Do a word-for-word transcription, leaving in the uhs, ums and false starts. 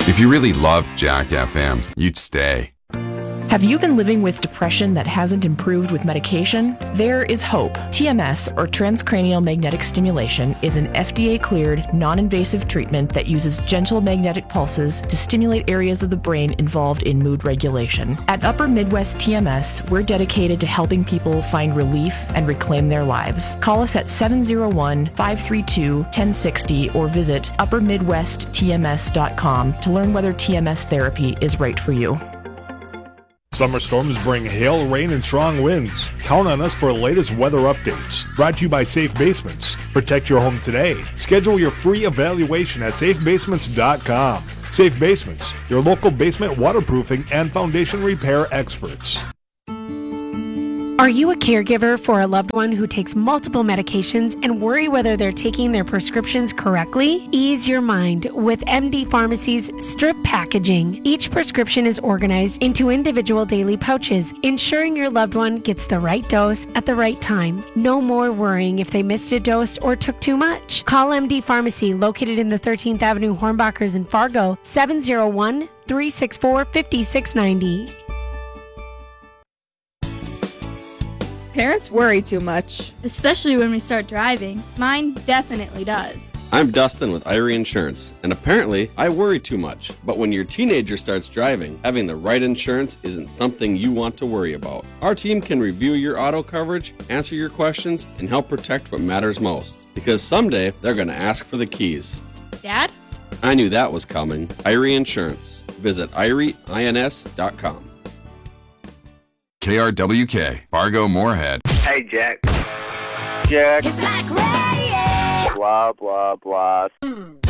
If you really loved Jack F M, you'd stay. Have you been living with depression that hasn't improved with medication? There is hope. T M S, or transcranial magnetic stimulation, is an F D A-cleared, non-invasive treatment that uses gentle magnetic pulses to stimulate areas of the brain involved in mood regulation. At Upper Midwest T M S, we're dedicated to helping people find relief and reclaim their lives. Call us at seven oh one, five three two, one oh six oh or visit upper midwest t m s dot com to learn whether T M S therapy is right for you. Summer storms bring hail, rain, and strong winds. Count on us for the latest weather updates. Brought to you by Safe Basements. Protect your home today. Schedule your free evaluation at safe basements dot com. Safe Basements, your local basement waterproofing and foundation repair experts. Are you a caregiver for a loved one who takes multiple medications and worry whether they're taking their prescriptions correctly? Ease your mind with M D Pharmacy's strip packaging. Each prescription is organized into individual daily pouches, ensuring your loved one gets the right dose at the right time. No more worrying if they missed a dose or took too much. Call M D Pharmacy, located in the thirteenth Avenue Hornbachers in Fargo, seven oh one, three six four, five six nine oh. Parents worry too much. Especially when we start driving. Mine definitely does. I'm Dustin with Irie Insurance, and apparently I worry too much. But when your teenager starts driving, having the right insurance isn't something you want to worry about. Our team can review your auto coverage, answer your questions, and help protect what matters most. Because someday they're going to ask for the keys. Dad? I knew that was coming. Irie Insurance. Visit irie ins dot com. K R W K, Fargo Moorhead. Hey, Jack. Jack. It's like rain. Blah, blah, blah.